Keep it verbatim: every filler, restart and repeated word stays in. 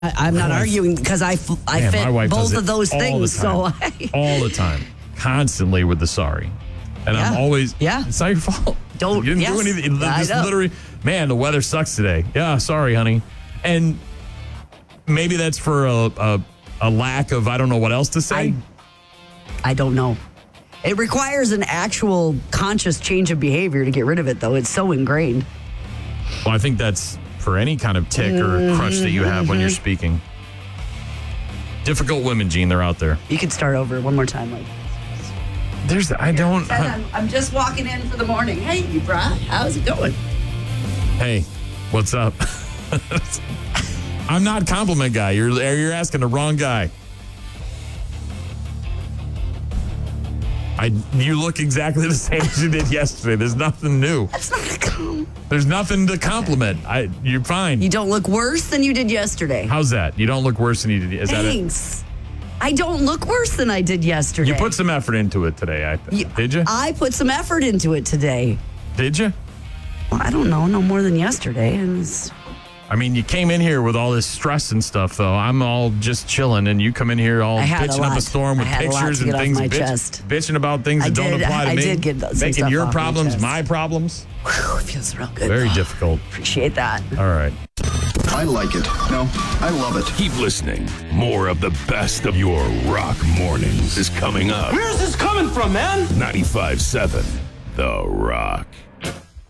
I, I'm not My wife- arguing because I, f- I Man, fit my wife does both it of those all the things. So time. I, all the time, constantly with the sorry. And I'm Yeah. always, Yeah. it's not your fault. Don't- You didn't yes. do anything. Yeah, I Just know. literally, man, the weather sucks today. Yeah, sorry, honey. And maybe that's for a, a, a lack of, I don't know what else to say. I don't know. It requires an actual conscious change of behavior to get rid of it, though. It's so ingrained. Well, I think that's for any kind of tick or crutch that you have when you're speaking. Difficult women, Gene, they're out there. You could start over one more time. Like, There's, I don't. I'm, I'm just walking in for the morning. Hey, you brah, how's it going? Hey, what's up? I'm not a compliment guy. You're you're asking the wrong guy. I you look exactly the same as you did yesterday. There's nothing new. That's not a com- There's nothing to compliment. I you're fine. You don't look worse than you did yesterday. How's that? You don't look worse than you did. Is that it? Thanks. I don't look worse than I did yesterday. You put some effort into it today. I think. You- Did you? I put some effort into it today. Did you? Well, I don't know, no more than yesterday. And it's- I mean, you came in here with all this stress and stuff, though. I'm all just chilling, and you come in here all I had a bitching up lot. a storm with I had a lot pictures to and get off things, my bitch- chest. bitching about things I that don't did- apply to I me. did get some making stuff your off my problems chest. my problems. Whew, it feels real good. Very though. difficult. Appreciate that. All right. I like it. No, I love it. Keep listening. More of the best of your rock mornings is coming up. Where's this coming from, man? ninety-five seven The Rock.